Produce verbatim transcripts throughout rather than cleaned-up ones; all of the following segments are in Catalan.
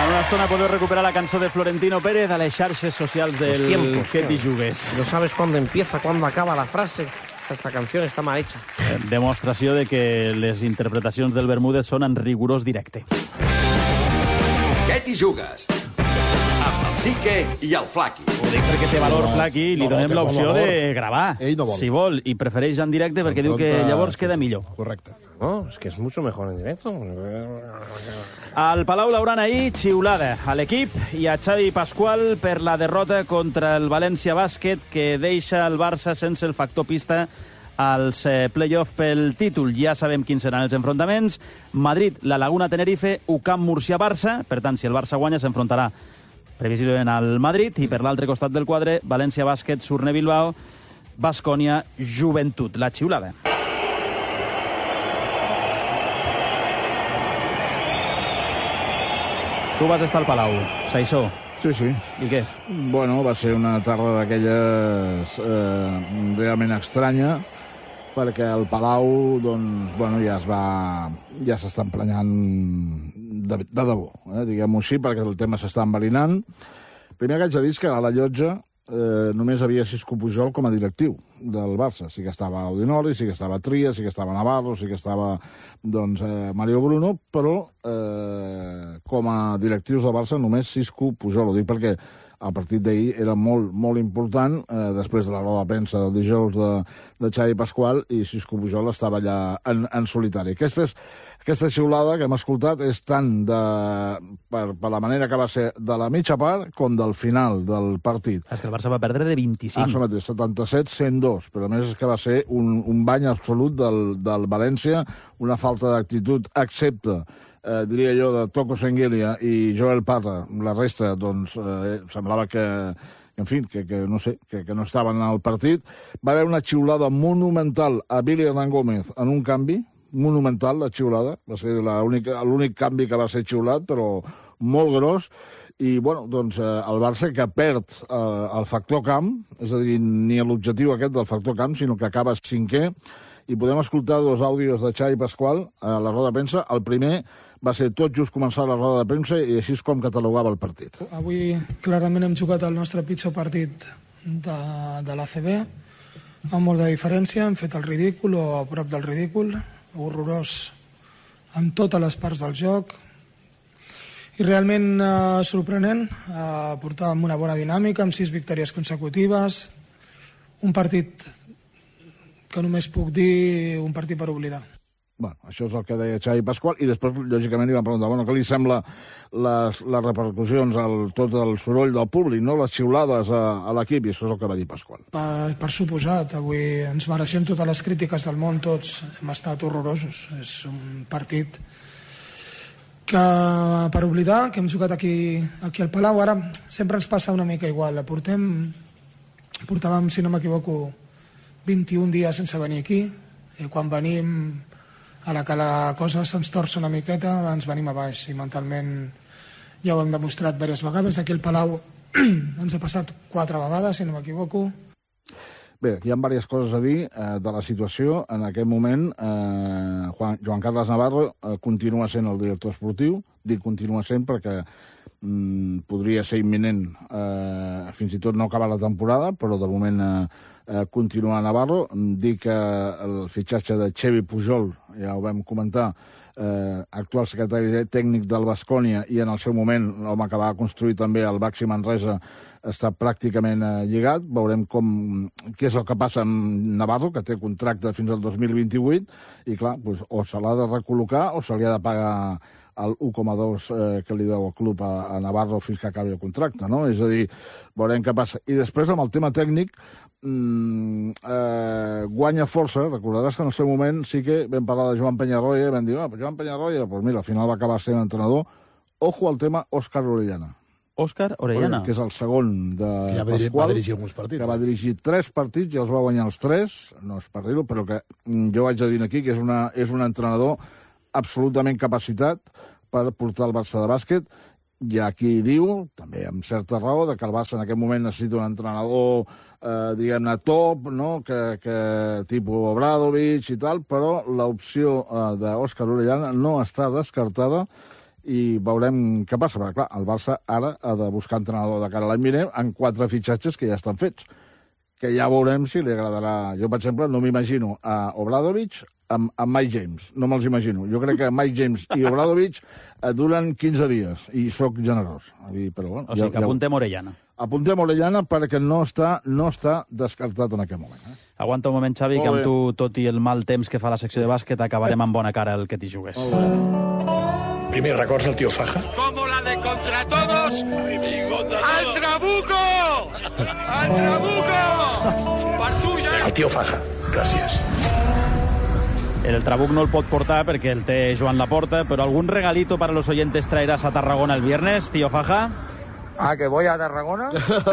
En una estona podeu recuperar la cançó de Florentino Pérez a les xarxes socials del Que t'hi jugues. No sabes cuándo empieza, cuándo acaba la frase. Esta canción está mal hecha. Eh, demostració de que les interpretacions del Bermúdez són en rigorós directe. Què t'hi jugues? Amb el Sique i el Flaqui. Ho dic perquè té valor, Flaqui, i li no, no, donem té l'opció valor. de gravar. Ell no vol. Si vol, i prefereix en directe perquè diu que llavors queda millor. Correcte. No, es que es mucho mejor en directo. Al Palau l'hauran ahir xiulada a l'equip i a Xavi Pasqual per la derrota contra el València Bàsquet, que deixa el Barça sense el factor pista als eh, play-off pel títol. Ja sabem quins seran els enfrontaments. Madrid, la Laguna Tenerife, U C A M Múrcia-Barça. Per tant, si el Barça guanya, s'enfrontarà previsiblement al Madrid. I per l'altre costat del quadre, València Bàsquet, Surne Bilbao, Baskonia, Joventut. La xiulada. Tu vas estar al Palau, Saissó. Sí, sí. I què? Bueno, va ser una tarda d'aquelles eh, realment estranya, perquè el Palau, doncs, bueno, ja es va... ja s'està emprenyant de, de debò, eh, diguem-ho així, perquè el tema s'està enverinant. Primer que haig de dir que a la llotja eh, només havia Xisco Pujol com a directiu del Barça. Sí que estava Audinori, sí que estava Tria, sí que estava Navarro, sí que estava doncs, eh, Mario Bruno, però eh, com a directius del Barça només Xisco Pujol. Ho dic perquè el partit d'ahir era molt, molt important, eh, després de la roda de premsa del dijous de, de Xavi Pasqual, i Xisco Pujol estava allà en, en solitari. Aquesta, és, aquesta xiulada que hem escoltat és tant de, per, per la manera que va ser de la mitja part com del final del partit. És que el Barça va perdre de vint-i-cinc. Ah, som mateix, setanta-set a cent dos, però a més és que va ser un, un bany absolut del, del València, una falta d'actitud, excepte Eh, diria jo, de Toko Sengelia i Joel Parra. La resta, doncs, eh, semblava que, en fi, que, que no sé, que, que no estaven al partit. Va haver una xiulada monumental a Billy Hernán Gómez en un canvi, monumental, la xiulada. Va ser l'únic canvi que va ser xiulat, però molt gros. I, bueno, doncs, eh, el Barça que perd eh, el factor camp, és a dir, ni l'objectiu aquest del factor camp, sinó que acaba cinquè, i podem escoltar dos àudios de Xavi Pasqual a la roda de premsa. El primer va ser tot just començar la roda de premsa i així és com catalogava el partit. Avui clarament hem jugat el nostre pitjor partit de, de l'A C B, amb molt de diferència. Hem fet el ridícul o a prop del ridícul, horrorós en totes les parts del joc. I realment eh, sorprenent, eh, portàvem una bona dinàmica amb sis victòries consecutives, un partit que només puc dir un partit per oblidar. Bueno, això és el que deia Xavi Pasqual, i després, lògicament, li van preguntar, bueno, què li sembla les, les repercussions, el, tot el soroll del públic, no? Les xiulades a, a l'equip, i això és el que va dir Pasqual. Per, per suposat, avui ens mereixem totes les crítiques del món, tots hem estat horrorosos. És un partit que, per oblidar, que hem jugat aquí, aquí al Palau. Ara sempre ens passa una mica igual. Portem, portàvem, si no m'equivoco, vint-i-un dies sense venir aquí, i quan venim, a la que la cosa se'ns torça una miqueta, ens venim a baix, i mentalment ja ho hem demostrat diverses vegades. Aquí al Palau ens ha passat quatre vegades, si no m'equivoco. Bé, hi ha diverses coses a dir eh, de la situació. En aquest moment, eh, Juan, Joan Carles Navarro eh, continua sent el director esportiu. Dic continua sent perquè mm, podria ser imminent, eh, fins i tot no acabar la temporada, però de moment eh, eh, continua Navarro. Dic que el fitxatge de Xevi Pujol, ja ho vam comentar, eh, actual secretari tècnic del Baskonia, i en el seu moment l'home que va construir també el Baxi Manresa, està pràcticament eh, lligat. Veurem com, què és el que passa amb Navarro, que té contracte fins al dos mil vint-i-vuit, i clar, doncs, o se l'ha de recol·locar o se li ha de pagar el u coma dos eh, que li deu el club a, a Navarro fins que acabi el contracte, no? És a dir, veurem què passa. I després, amb el tema tècnic, mm, eh, guanya força. Recordaràs que en el seu moment sí que vam parlar de Joan Peñarroya i vam dir, ah, però Joan Peñarroya, doncs mira, al final va acabar sent entrenador. Ojo al tema Òscar Orellana. Òscar Orellana. Que és el segon de que ja va dirigir, Pasqual, va dirigir alguns partits. que va dirigir tres partits i els va guanyar els tres, no és per dir-ho, però que jo vaig a dir aquí que és, una, és un entrenador absolutament capacitat per portar el Barça de bàsquet. Hi ha qui diu, també amb certa raó, de que el Barça en aquest moment necessita un entrenador, eh, diguem-ne, top, no? que, que tipus Obradovic i tal, però l'opció eh, d'Òscar Orellana no està descartada, i veurem què passa, perquè clar, el Barça ara ha de buscar entrenador de cara a l'any vinent en quatre fitxatges que ja estan fets, que ja veurem si li agradarà. Jo, per exemple, no m'imagino a Obradovic amb, amb Mike James, no me'ls imagino. Jo crec que Mike James i Obradovic eh, duren quinze dies, i sóc generós. Però, bueno, o sigui, ja, que apuntem Orellana. Apuntem Orellana perquè no està, no està descartat en aquest moment. Eh? Aguanta un moment, Xavi, que amb tu, tot i el mal temps que fa la secció de bàsquet, acabarem amb bona cara el que t'hi jugués. Primer records al tío Faja. Como la de Contra Todos. ¡Al Trabuco! ¡Al Trabuco! Partulla. Al tío Faja. Gràcies. El Trabuc no el pot portar perquè el té Joan Laporta, però algun regalito para los oyentes traerás a Tarragona el viernes, tío Faja? Ah, ¿que voy a Tarragona?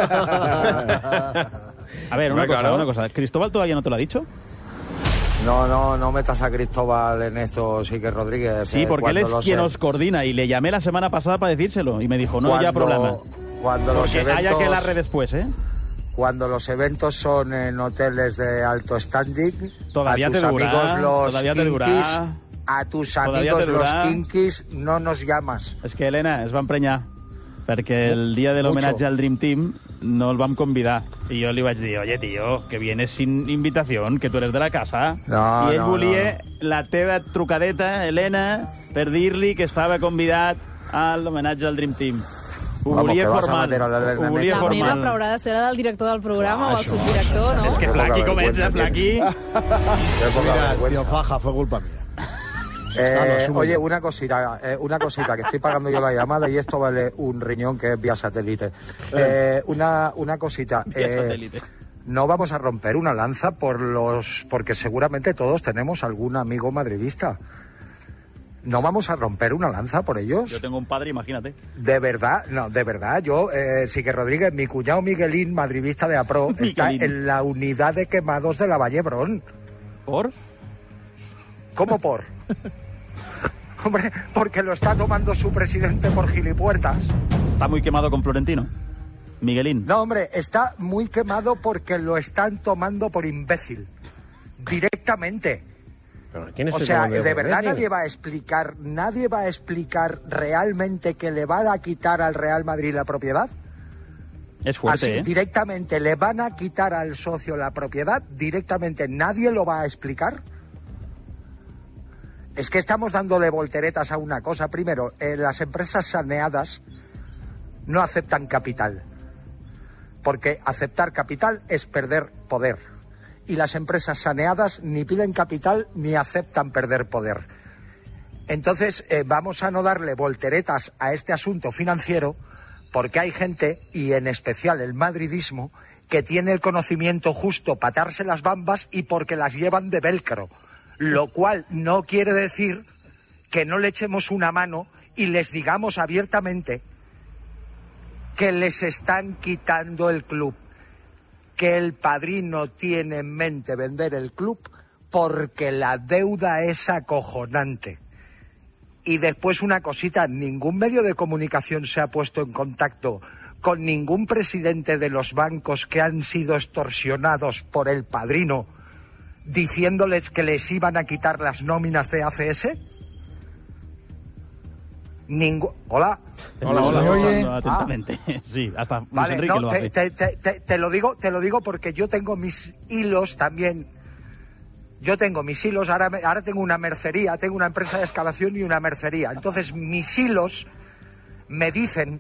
A ver, una cosa, una cosa. ¿Cristóbal todavía no te lo ha dicho? No, no, no metas a Cristóbal en esto, Sique Rodríguez. Sí, porque él es quien os coordina y le llamé la semana pasada para decírselo y me dijo, no, ya problema. Cuando los porque eventos, haya que la red después, ¿eh? Cuando los eventos son en hoteles de alto standing, todavía a tus te dura, amigos los todavía te kinkis, dura. a tus amigos los kinkis no nos llamas. És que Helena es va emprenyar perquè el dia de l'homenatge al Dream Team no el vam convidar. I jo li vaig dir, oye, tío, que vienes sin invitación, que tu eres de la casa. No, I ell no, volia no, no. la teva trucadeta, Helena, per dir-li que estava convidat a l'homenatge al Dream Team. Ho Vamos, volia vas formal. Ho volia la formal. Meva, però haurà de ser la del director del programa ah, o el subdirector, no? És que Flaqui comença, Flaqui. Mira, tío Faja, fue culpa mía. Eh, oye, una cosita, eh, una cosita, que estoy pagando yo la llamada y esto vale un riñón que es vía satélite. Eh, una, una cosita. Vía eh, satélite. No vamos a romper una lanza por los, porque seguramente todos tenemos algún amigo madridista. ¿No vamos a romper una lanza por ellos? Yo tengo un padre, imagínate. De verdad, no, de verdad. Yo, eh, Sique Rodríguez, mi cuñado Miguelín, madridista de APRO, está en la unidad de quemados de la Vallebrón. ¿Por? ¿Cómo por? Hombre, porque lo está tomando su presidente por gilipuertas. Está muy quemado con Florentino. Miguelín. No, hombre, está muy quemado porque lo están tomando por imbécil. Directamente. ¿Pero quién es o sea, de verdad nadie va a explicar, nadie va a explicar realmente que le van a quitar al Real Madrid la propiedad. Es fuerte, Así, ¿eh? directamente le van a quitar al socio la propiedad, directamente nadie lo va a explicar. Es que estamos dándole volteretas a una cosa. Primero, eh, las empresas saneadas no aceptan capital, porque aceptar capital es perder poder. Y las empresas saneadas ni piden capital ni aceptan perder poder. Entonces, eh, vamos a no darle volteretas a este asunto financiero, porque hay gente, y en especial el madridismo, que tiene el conocimiento justo para atarse las bambas y porque las llevan de velcro. Lo cual no quiere decir que no le echemos una mano y les digamos abiertamente que les están quitando el club, que el padrino tiene en mente vender el club porque la deuda es acojonante. Y después una cosita, ningún medio de comunicación se ha puesto en contacto con ningún presidente de los bancos que han sido extorsionados por el padrino diciéndoles que les iban a quitar las nóminas de A C S. Ningún... Hola. Hola, hola, hola. Oye. Atentamente. Ah. Sí, hasta Luis vale, Enrique no, lo te, hace. Te, te, te, te lo digo, te lo digo porque yo tengo mis hilos también. Yo tengo mis hilos, ahora, ahora tengo una mercería, tengo una empresa de excavación y una mercería. Entonces mis hilos me dicen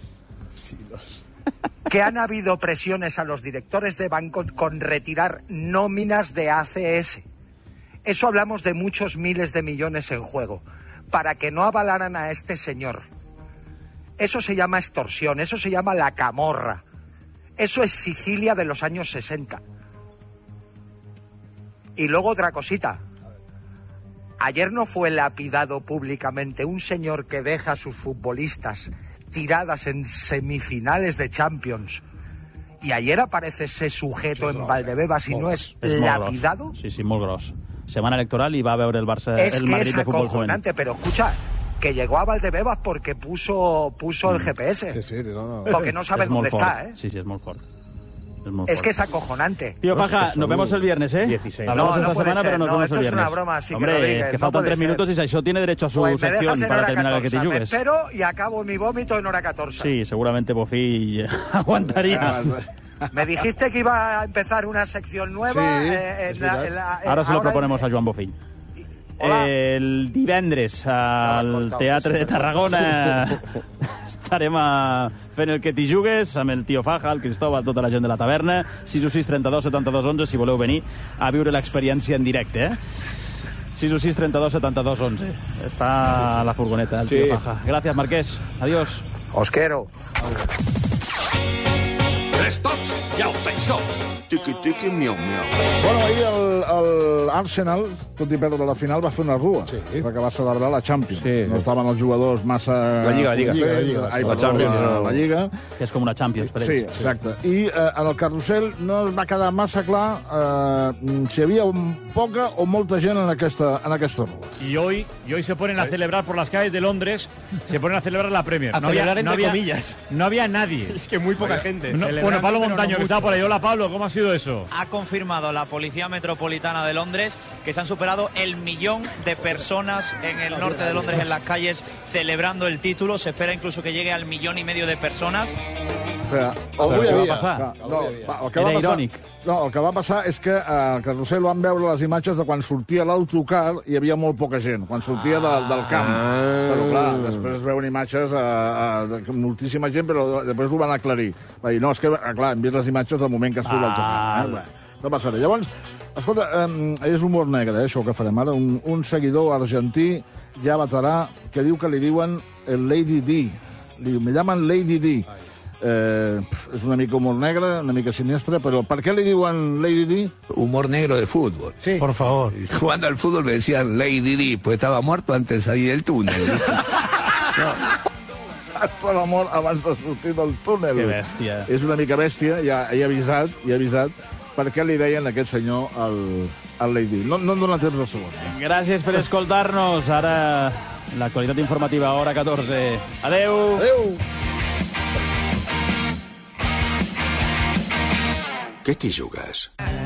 que han habido presiones a los directores de banco con retirar nóminas de A C S. Eso hablamos de muchos miles de millones en juego, para que no avalaran a este señor. Eso se llama extorsión, eso se llama la camorra. Eso es Sicilia de los años sesenta. Y luego otra cosita. Ayer no fue lapidado públicamente un señor que deja a sus futbolistas tiradas en semifinales de Champions. Y ayer aparece ese sujeto sí, en Valdebebas y no es, es lapidado. Gros. Sí, sí, muy gros. Semana electoral y va a ver el Barça, es el que Madrid es de fútbol juvenil. Pero escucha, que llegó a Valdebebas porque puso puso mm. el G P S. Sí, sí, no, no. Porque no sabe dónde está, ¿eh? Sí, sí, es muy fuerte. Es que es acojonante. Tío Faja, nos vemos el viernes, ¿eh? dieciséis. Hablamos No, no esta puede semana, ser, pero nos no, vemos esto el es viernes. una broma, así que Hombre, Rodríguez, que no faltan puede tres ser. minutos y Saixó tiene derecho a su Pues me sección dejas en para hora terminar el que te catorze, me jugues. espero y acabo mi vómito en hora catorze. Sí, seguramente Bofi aguantaría. Me dijiste que iba a empezar una sección nueva. Sí, eh, en es la- verdad. en la- en- Ara se lo ahora proponemos en- a Joan Bofill. Hola. El divendres al Teatre de Tarragona estarem a... fent el que t'hi jugues amb el tio Faja, el Cristóbal, tota la gent de la taverna. sis u sis trenta-dos setanta-dos onze si voleu venir a viure l'experiència en directe, eh? sis u sis trenta-dos setanta-dos onze. Està a la furgoneta, el tio Sí. Faja. Gràcies, Marquès. Adiós. Os quiero. Tres tocs i el Saixó. Tiqui, tiqui, miau, miau. Bueno, ahir el, el Arsenal, tot i perdre la final, va fer una rua, sí. perquè va celebrar la Champions. Sí. No estaven els jugadors massa... La Lliga, la Lliga. contents, La Lliga, ai, la perdó, Champions, la, no. la Lliga. Que és com una Champions per Sí, ells. exacte. I eh, en el carrusel no es va quedar massa clar eh, si hi havia un, poca o molta gent en aquesta, en aquesta rua. Y hoy, y hoy se ponen a celebrar por las calles de Londres, se ponen a celebrar la Premier. A no celebrar había, entre no había, comillas. No había nadie. Es que muy poca gente. No, bueno, Pablo Montaño, que estaba por ahí. Hola, Pablo, ¿cómo ha sido eso? Ha confirmado la Policía Metropolitana de Londres que se han superado el millón de personas en el norte de Londres en las calles celebrando el título. Se espera incluso que llegue al millón y medio de personas. Espera, Algú hi el que va havia. passar? Clar, No, algú hi havia. va, el que Era va passar, irònic. no, el que va passar és que eh, al carrusel van veure les imatges de quan sortia l'autocar i hi havia molt poca gent, quan sortia de, del camp. Però clar, després es veuen imatges eh, eh, de moltíssima gent, però després ho van aclarir. Va dir, no, és que, eh, clar, hem vist les imatges del moment que surt l'autocar. Eh? Bé, no passa res. Llavors, escolta, eh, és humor negre, eh, això que farem ara. Un, un seguidor argentí, ja veterà, que diu que li diuen el Lady D. Li diu, me llaman Lady D. Eh, és una mica humor negre, una mica sinistre, però per què li diuen Lady D? Humor negro de fútbol. Sí. Por favor. Jugando al fútbol me decían Lady Di, pues estaba muerto antes de salir del túnel. Per l'amor, abans de sortir del túnel. Que bèstia. És una mica bèstia, ja he avisat, he avisat, per què li deien a aquest senyor el, el Lady D. No, no em dóna temps de segon. Gràcies per escoltar-nos. Ara, l'actualitat informativa, hora catorze. Adeu. Adéu. Què t'hi jugues?